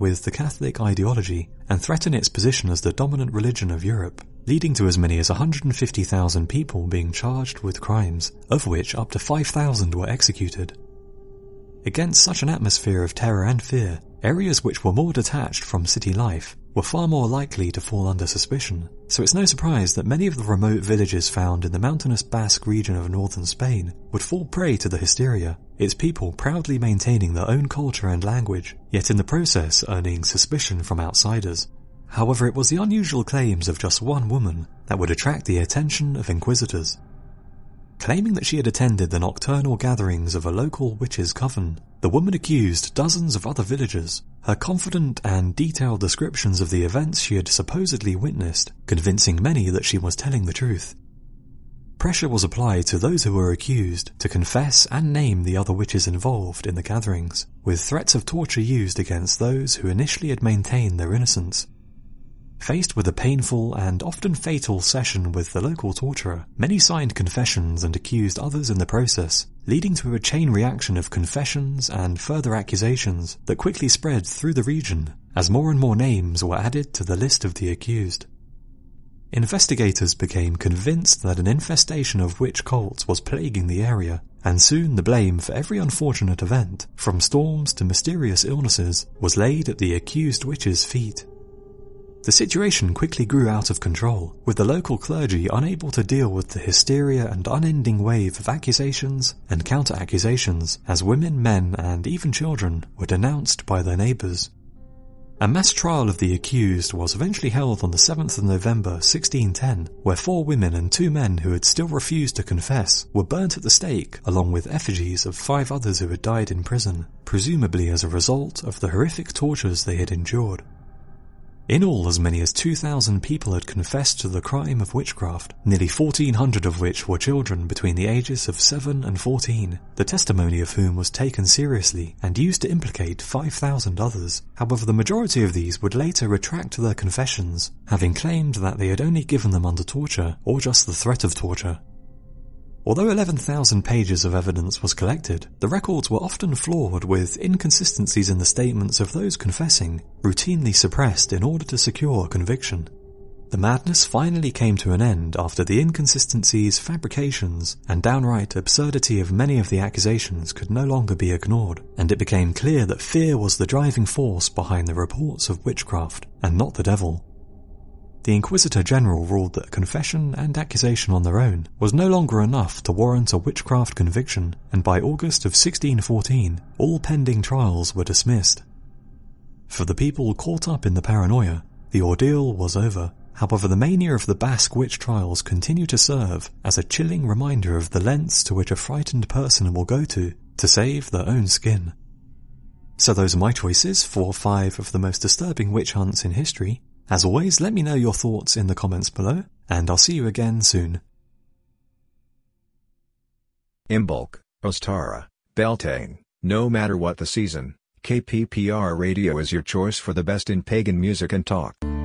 with the Catholic ideology and threaten its position as the dominant religion of Europe, leading to as many as 150,000 people being charged with crimes, of which up to 5,000 were executed. Against such an atmosphere of terror and fear, areas which were more detached from city life were far more likely to fall under suspicion, so it's no surprise that many of the remote villages found in the mountainous Basque region of northern Spain would fall prey to the hysteria, its people proudly maintaining their own culture and language, yet in the process earning suspicion from outsiders. However, it was the unusual claims of just one woman that would attract the attention of inquisitors. Claiming that she had attended the nocturnal gatherings of a local witches' coven, the woman accused dozens of other villagers. Her confident and detailed descriptions of the events she had supposedly witnessed, convincing many that she was telling the truth. Pressure was applied to those who were accused to confess and name the other witches involved in the gatherings, with threats of torture used against those who initially had maintained their innocence. Faced with a painful and often fatal session with the local torturer, many signed confessions and accused others in the process, leading to a chain reaction of confessions and further accusations that quickly spread through the region as more and more names were added to the list of the accused. Investigators became convinced that an infestation of witch cults was plaguing the area, and soon the blame for every unfortunate event, from storms to mysterious illnesses, was laid at the accused witches' feet. The situation quickly grew out of control, with the local clergy unable to deal with the hysteria and unending wave of accusations and counter-accusations as women, men, and even children were denounced by their neighbours. A mass trial of the accused was eventually held on the 7th of November 1610, where 4 women and 2 men who had still refused to confess were burnt at the stake along with effigies of 5 others who had died in prison, presumably as a result of the horrific tortures they had endured. In all, as many as 2,000 people had confessed to the crime of witchcraft, nearly 1,400 of which were children between the ages of 7 and 14, the testimony of whom was taken seriously and used to implicate 5,000 others. However, the majority of these would later retract their confessions, having claimed that they had only given them under torture or just the threat of torture. Although 11,000 pages of evidence was collected, the records were often flawed, with inconsistencies in the statements of those confessing routinely suppressed in order to secure conviction. The madness finally came to an end after the inconsistencies, fabrications, and downright absurdity of many of the accusations could no longer be ignored, and it became clear that fear was the driving force behind the reports of witchcraft, and not the devil. The Inquisitor General ruled that confession and accusation on their own was no longer enough to warrant a witchcraft conviction, and by August of 1614, all pending trials were dismissed. For the people caught up in the paranoia, the ordeal was over. However, the mania of the Basque witch trials continue to serve as a chilling reminder of the lengths to which a frightened person will go to save their own skin. So those are my choices for 5 of the most disturbing witch hunts in history. As always, let me know your thoughts in the comments below, and I'll see you again soon. Imbolc, Ostara, Beltane, no matter what the season, KPPR Radio is your choice for the best in pagan music and talk.